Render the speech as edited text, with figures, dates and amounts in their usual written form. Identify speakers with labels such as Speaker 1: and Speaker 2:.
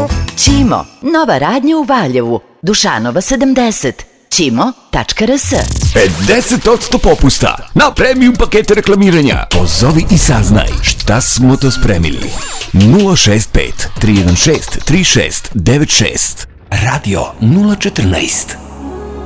Speaker 1: Ćimo, nova radnja u Valjevu, Dušanova 70, ćimo.rs.
Speaker 2: 50% popusta na premium pakete reklamiranja. Pozovi i saznaj šta smo to spremili. 065 316 3696. Radio 014.